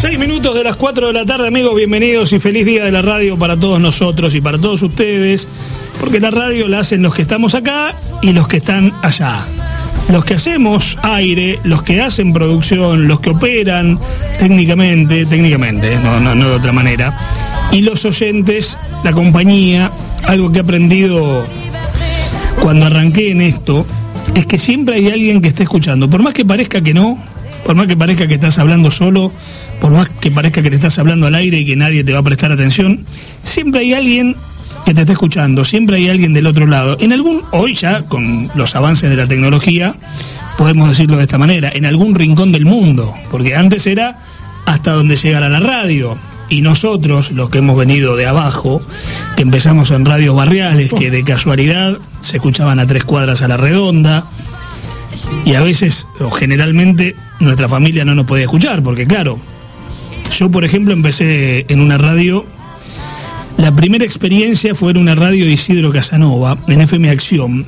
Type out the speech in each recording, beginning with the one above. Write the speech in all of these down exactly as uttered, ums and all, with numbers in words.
Seis minutos de las cuatro de la tarde, amigos, bienvenidos y feliz día de la radio para todos nosotros y para todos ustedes, porque la radio la hacen los que estamos acá y los que están allá. Los que hacemos aire, los que hacen producción, los que operan técnicamente, técnicamente, no, no, no de otra manera, y los oyentes, la compañía. Algo que he aprendido cuando arranqué en esto es que siempre hay alguien que esté escuchando, por más que parezca que no, por más que parezca que estás hablando solo, por más que parezca que te estás hablando al aire y que nadie te va a prestar atención, siempre hay alguien que te está escuchando, siempre hay alguien del otro lado. En algún, hoy ya con los avances de la tecnología, podemos decirlo de esta manera, en algún rincón del mundo, porque antes era hasta donde llegara la radio. Y nosotros, los que hemos venido de abajo, que empezamos en radios barriales, que de casualidad se escuchaban a tres cuadras a la redonda, y a veces, o generalmente, nuestra familia no nos podía escuchar, porque claro, yo por ejemplo empecé en una radio, la primera experiencia fue en una radio de Isidro Casanova, en F M Acción,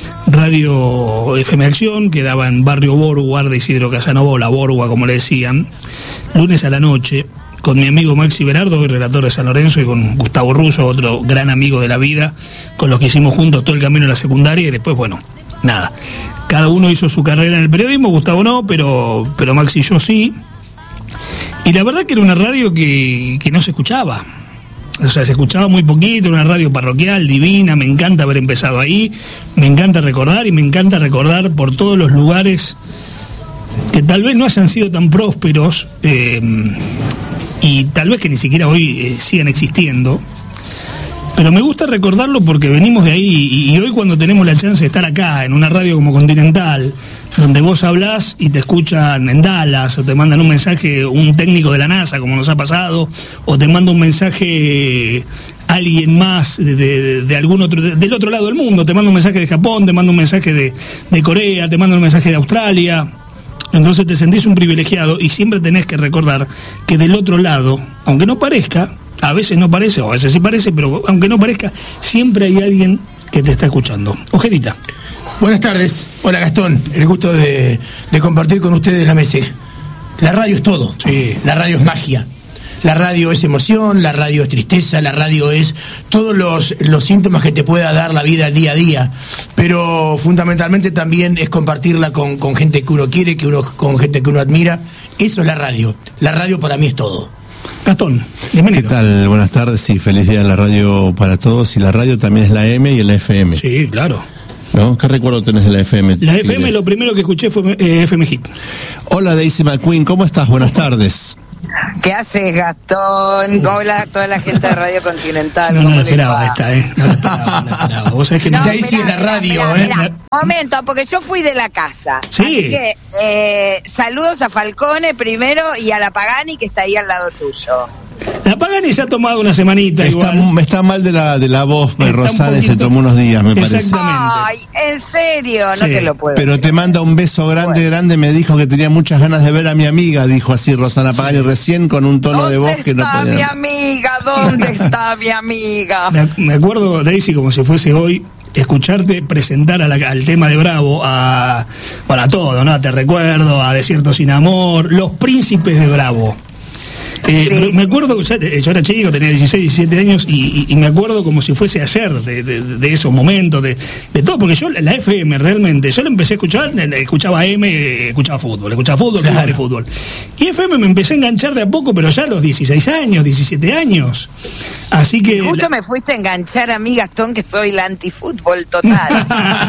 radio F M Acción, que daba en Barrio Borguar de Isidro Casanova, o La Borgua como le decían, lunes a la noche, con mi amigo Maxi Berardo, hoy relator de San Lorenzo, y con Gustavo Russo, otro gran amigo de la vida, con los que hicimos juntos todo el camino a la secundaria, y después, bueno, nada. Cada uno hizo su carrera en el periodismo, Gustavo no, pero, pero Maxi y yo sí. Y la verdad que era una radio que, que no se escuchaba. O sea, se escuchaba muy poquito, era una radio parroquial, divina, me encanta haber empezado ahí, me encanta recordar, y me encanta recordar por todos los lugares que tal vez no hayan sido tan prósperos, eh, y tal vez que ni siquiera hoy eh, sigan existiendo, pero me gusta recordarlo porque venimos de ahí, y, y hoy cuando tenemos la chance de estar acá en una radio como Continental, donde vos hablás y te escuchan en Dallas, o te mandan un mensaje un técnico de la NASA, como nos ha pasado, o te manda un mensaje alguien más de, de, de algún otro, de, del otro lado del mundo, te manda un mensaje de Japón, te manda un mensaje de, de Corea, te manda un mensaje de Australia. Entonces te sentís un privilegiado y siempre tenés que recordar que del otro lado, aunque no parezca, a veces no parece, o a veces sí parece, pero aunque no parezca, siempre hay alguien que te está escuchando. Ojerita. Buenas tardes. Hola Gastón, el gusto de, de compartir con ustedes la mesa. La radio es todo. Sí. La radio es magia. La radio es emoción, la radio es tristeza, la radio es todos los, los síntomas que te pueda dar la vida día a día. Pero fundamentalmente también es compartirla con, con gente que uno quiere, que uno, con gente que uno admira. Eso es la radio. La radio para mí es todo. Gastón, bienvenido. ¿Qué tal? Buenas tardes y feliz día de la radio para todos. Y la radio también es la M y la F M. Sí, claro. ¿No? ¿Qué recuerdo tenés de la F M? La F M, lo primero que escuché fue eh, F M Hit. Hola Daisy McQueen, ¿cómo estás? Buenas tardes. ¿Qué haces, Gastón? Hola a toda la gente de Radio Continental. No, no la esperaba esta, ¿eh? No la esperaba, no la esperaba. Vos sabés que no. De ahí sí es la radio, mirá, ¿eh? mirá. Momento, porque yo fui de la casa. Sí. Así que, eh, saludos a Falcone primero y a la Pagani que está ahí al lado tuyo. La Pagani se ha tomado una semanita Está, igual. está mal de la de la voz, Está Rosales, un se poquito- tomó unos días, me parece. Exactamente. Ay, en serio, no Sí, te lo puedo. Pero te manda un beso grande, Bueno. grande. Me dijo que tenía muchas ganas de ver a mi amiga, dijo así Rosana Pagani recién, con un tono de voz que no ¿Dónde está mi podía. amiga? ¿Dónde está mi amiga? Me, me acuerdo, Daisy, como si fuese hoy, escucharte presentar a la- al tema de Bravo, a, para todo, ¿no? Te recuerdo, a Desierto sin Amor, Los Príncipes de Bravo. Eh, Sí, me, me sí. acuerdo, ya, eh, yo era chico, tenía dieciséis, diecisiete años, y, y, y me acuerdo como si fuese ayer de, de, de esos momentos, de, de todo, porque yo la F M realmente, yo la empecé a escuchar, eh, escuchaba M, eh, escuchaba fútbol, escuchaba fútbol, Claro. fútbol y fútbol. Y F M me empecé a enganchar de a poco, pero ya a los dieciséis años, diecisiete años. Así que... Justo me fuiste a enganchar a mí, Gastón, que soy la antifútbol total.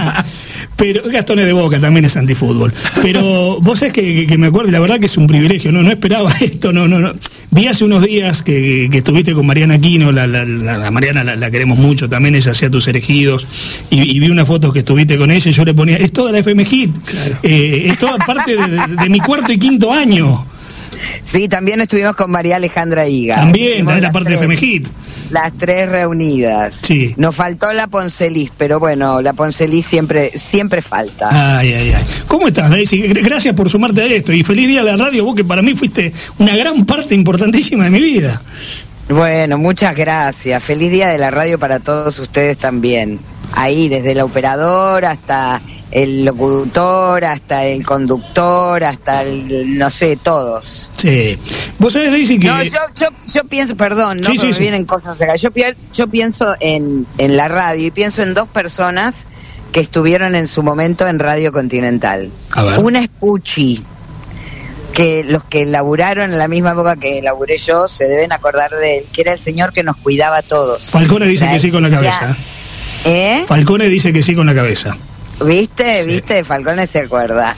Pero Gastón es de Boca, también es antifútbol. Pero vos sabés que, que, que me acuerdo, y la verdad que es un privilegio, no no esperaba esto, no, no, no. Vi hace unos días que, que estuviste con Mariana Aquino, la, la, la, la Mariana la, la queremos mucho, también ella hacía Tus Elegidos, y, y vi una foto que estuviste con ella y yo le ponía, es toda la F M Hit, Claro. eh, es toda parte de, de, de mi cuarto y quinto año. Sí, también estuvimos con María Alejandra Higa. También, Estuvimos también la las parte de tres. F M Hit. Las tres reunidas. Sí. Nos faltó la Poncelis, pero bueno, la Poncelis siempre, siempre falta. Ay, ay, ay. ¿Cómo estás, Daisy? Gracias por sumarte a esto. Y feliz día a la radio, vos que para mí fuiste una gran parte importantísima de mi vida. Bueno, muchas gracias. Feliz día de la radio para todos ustedes también. Ahí, desde el operador hasta el locutor, hasta el conductor, hasta el, no sé, todos. Sí. Vos sabés, Daisy, que... No, yo, yo, yo pienso, perdón, no, Sí, sí, me sí. vienen cosas acá. Yo, pi- yo pienso en, en la radio y pienso en dos personas que estuvieron en su momento en Radio Continental. A ver. Una es Pucci, que los que laburaron en la misma época que laburé yo se deben acordar de él, que era el señor que nos cuidaba a todos. Falcone dice que sí con la cabeza. ¿Eh? Falcone dice que sí con la cabeza. ¿Viste? Sí. ¿Viste? Falcone se acuerda.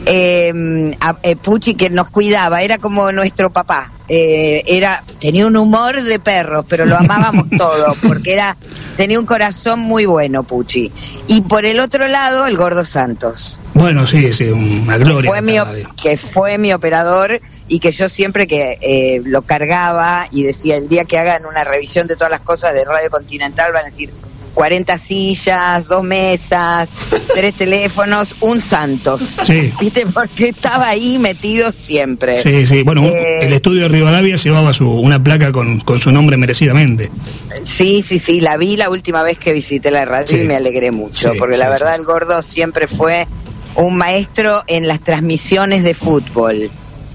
Eh, a- eh, Pucci, que nos cuidaba, era como nuestro papá. Eh, era tenía un humor de perro, pero lo amábamos todo, porque era tenía un corazón muy bueno, Pucci. Y por el otro lado, el Gordo Santos. Bueno, sí, sí, una gloria. Fue de mi, esta op- radio. que fue mi operador y que yo siempre que eh, lo cargaba y decía, el día que hagan una revisión de todas las cosas de Radio Continental van a decir cuarenta sillas, dos mesas, tres teléfonos, un Santos. Sí. ¿Viste? Porque estaba ahí metido siempre. Sí, sí, bueno, un- Eh, el estudio de Rivadavia llevaba su, una placa con, con su nombre merecidamente. Sí, sí, sí, la vi la última vez que visité la radio Sí. y me alegré mucho, Sí, porque sí, la verdad sí. el Gordo siempre fue un maestro en las transmisiones de fútbol.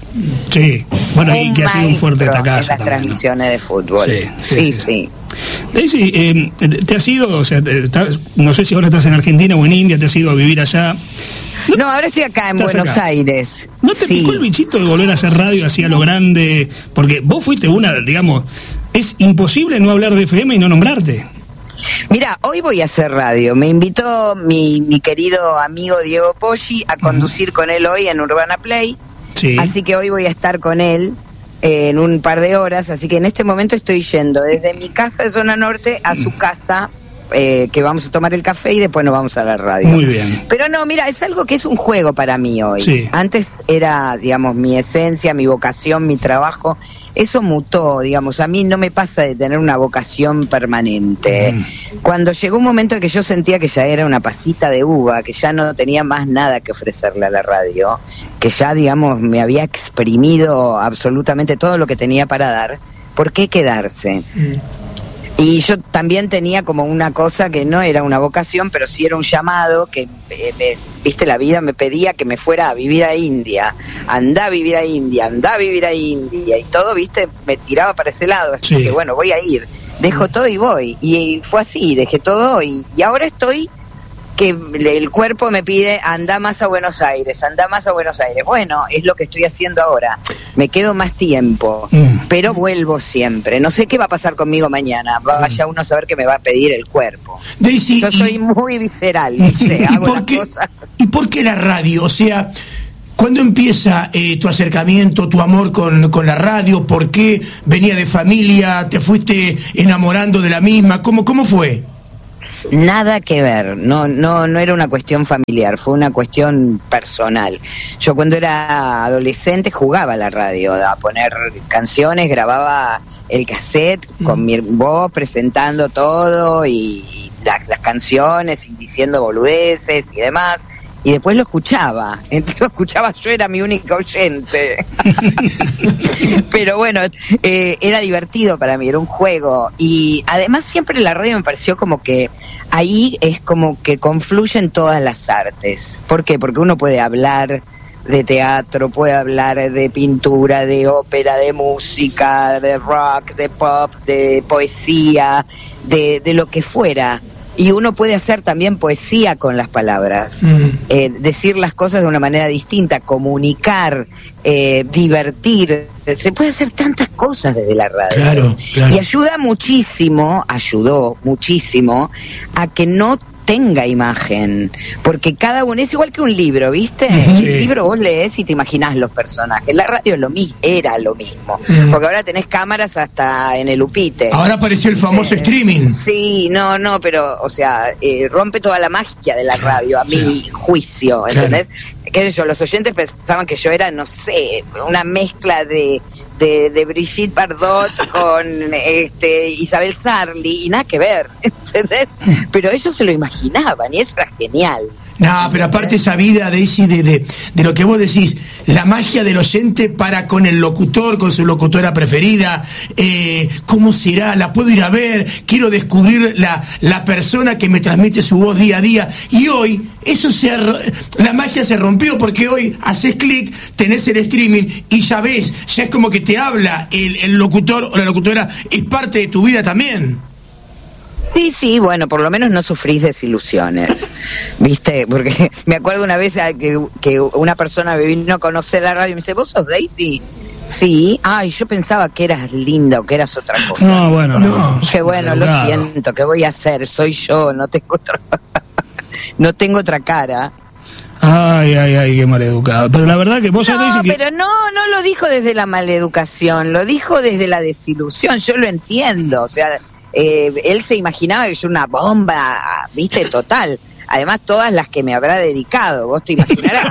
Sí, bueno, y que ha sido un fuerte maestro esta en casa las también, ¿no? transmisiones de fútbol. Sí, sí, Sí, sí. sí. Daisy, eh, ¿te has ido, o sea, te- estás- no sé si ahora estás en Argentina o en India, te has ido a vivir allá? No, ahora estoy acá en Estás Buenos acá. Aires. ¿No te Sí. picó el bichito de volver a hacer radio así a lo grande? Porque vos fuiste una, digamos, es imposible no hablar de F M y no nombrarte. Mira, hoy voy a hacer radio. Me invitó mi, mi querido amigo Diego Poggi a conducir con él hoy en Urbana Play. Sí. Así que hoy voy a estar con él eh, en un par de horas. Así que en este momento estoy yendo desde mi casa de Zona Norte a su casa, eh, que vamos a tomar el café y después nos vamos a la radio. Muy bien. Pero no, mira, es algo que es un juego para mí hoy. Sí. Antes era, digamos, mi esencia, mi vocación, mi trabajo. Eso mutó, digamos, a mí no me pasa de tener una vocación permanente. Mm. Cuando llegó un momento en que yo sentía que ya era una pasita de uva, que ya no tenía más nada que ofrecerle a la radio, que ya, digamos, me había exprimido absolutamente todo lo que tenía para dar, ¿por qué quedarse? Y yo también tenía como una cosa que no era una vocación, pero sí era un llamado que, eh, me- viste, la vida me pedía que me fuera a vivir a India. Andá a vivir a India, andá a vivir a India. Y todo, viste, me tiraba para ese lado. Así Sí. que bueno, voy a ir. Dejo todo y voy. Y fue así, dejé todo y, y ahora estoy que el cuerpo me pide, anda más a Buenos Aires, anda más a Buenos Aires. Bueno, es lo que estoy haciendo ahora. Me quedo más tiempo, Mm. pero vuelvo siempre. No sé qué va a pasar conmigo mañana. Vaya uno a saber qué me va a pedir el cuerpo. Daisy, Yo y- soy muy visceral, ¿viste? ¿Y Hago por, las qué, cosas. ¿Y por qué la radio? O sea, ¿cuándo empieza eh, tu acercamiento, tu amor con, con la radio? ¿Por qué venía de familia? ¿Te fuiste enamorando de la misma? ¿Cómo, cómo fue? Nada que ver, no, no, no era una cuestión familiar, fue una cuestión personal. Yo cuando era adolescente jugaba a la radio, a poner canciones, grababa el cassette con mi voz presentando todo y la- las canciones y diciendo boludeces y demás. Y después lo escuchaba, entonces lo escuchaba yo, era mi única oyente. Pero bueno, eh, era divertido para mí, era un juego. Y además siempre la radio me pareció como que ahí es como que confluyen todas las artes. ¿Por qué? Porque uno puede hablar de teatro, puede hablar de pintura, de ópera, de música, de rock, de pop, de poesía, de, de lo que fuera. Y uno puede hacer también poesía con las palabras, Mm. eh, decir las cosas de una manera distinta, comunicar, eh, divertir. Se puede hacer tantas cosas desde la radio. Claro, claro. Y ayuda muchísimo, ayudó muchísimo a que no tenga imagen, porque cada uno es igual que un libro, ¿viste? Sí. El libro vos lees y te imaginás los personajes. La radio lo mismo, era lo mismo, Mm. porque ahora tenés cámaras hasta en el upite. Ahora apareció el famoso Eh, streaming. Sí, no, no, pero, o sea, eh, rompe toda la magia de la radio, a mi juicio, ¿entendés? Qué sé yo, los oyentes pensaban que yo era, no sé, una mezcla de, de, de Brigitte Bardot con este Isabel Sarli, y nada que ver, ¿entendés? Pero ellos se lo imaginaban, y eso era genial. No, pero aparte esa vida, Daisy, de, de, de lo que vos decís, la magia del oyente para con el locutor, con su locutora preferida, eh, ¿cómo será? ¿La puedo ir a ver? Quiero descubrir la, la persona que me transmite su voz día a día. Y hoy, eso se la magia se rompió, porque hoy haces clic, tenés el streaming y ya ves, ya es como que te habla el, el locutor o la locutora, es parte de tu vida también. Sí, sí, bueno, por lo menos no sufrís desilusiones, ¿viste? Porque me acuerdo una vez que, que una persona me vino a conocer la radio y me dice, ¿vos sos Daisy? Sí. Ay, yo pensaba que eras linda o que eras otra cosa. No, bueno, no. Dije, bueno, lo siento, ¿qué voy a hacer? Soy yo, no tengo otra, no tengo otra cara. Ay, ay, ay, qué maleducado. Pero la verdad que vos no, Daisy que... pero no, no lo dijo desde la maleducación, lo dijo desde la desilusión, yo lo entiendo, o sea... Eh, él se imaginaba que yo una bomba, viste, total. Además, todas las que me habrá dedicado, vos te imaginarás.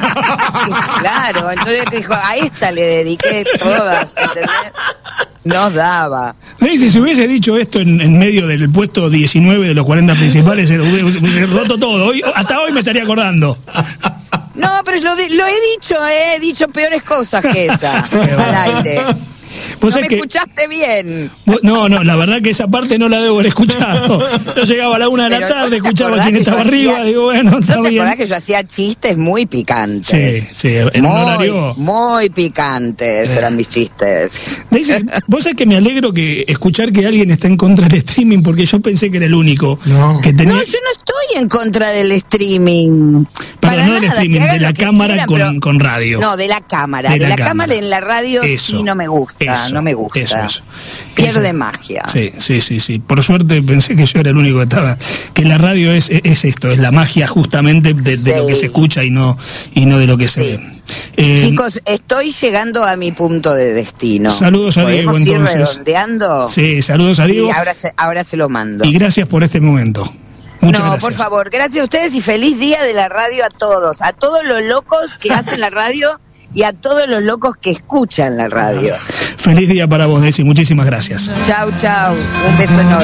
Claro, entonces dijo, a esta le dediqué todas, ¿entendés? No daba. Daisy, si hubiese dicho esto en, en medio del puesto diecinueve de los cuarenta principales, se lo hubiese, hubiese roto todo. Hoy, hasta hoy me estaría acordando. No, pero lo, lo he dicho, eh, he dicho peores cosas que esa, al aire. ¿Vos no me que, escuchaste bien. No, no, la verdad que esa parte no la debo haber escuchado. Yo llegaba a la una de la tarde, escuchaba quién estaba arriba, hacía, digo, bueno, está ¿no te bien. acordás que yo hacía chistes muy picantes? Sí, sí, en muy, un horario... Muy picantes eh. eran mis chistes. Daisy, vos sabés que me alegro que escuchar que alguien está en contra del streaming, porque yo pensé que era el único no. que tenía... No, yo no estoy en contra del streaming. Perdón, no del streaming, de la cámara quieran, con, pero... con radio. No, de la cámara. De, de la, la cámara. cámara en la radio eso, sí no me gusta, eso, no me gusta. Eso, eso. Pierde eso. magia. Sí, sí, sí, sí. Por suerte pensé que yo era el único que estaba. Que la radio es, es esto, es la magia justamente de, de sí. lo que se escucha y no, y no de lo que se sí. ve. Eh, Chicos, estoy llegando a mi punto de destino. Saludos a Diego, ir entonces. redondeando? Sí, saludos a Diego. Sí, ahora se, ahora se lo mando. Y gracias por este momento. Muchas no, gracias. Por favor, gracias a ustedes y feliz día de la radio a todos, a todos los locos que hacen la radio y a todos los locos que escuchan la radio. Feliz día para vos, Daisy, muchísimas gracias. Chau, chau, un beso enorme.